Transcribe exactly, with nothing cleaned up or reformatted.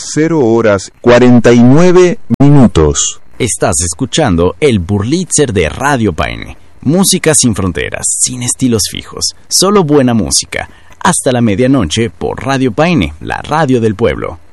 cero horas cuarenta y nueve minutos. Estás escuchando el Burlitzer de Radio Paine. Música sin fronteras, sin estilos fijos, solo buena música. Hasta la medianoche por Radio Paine, la radio del pueblo.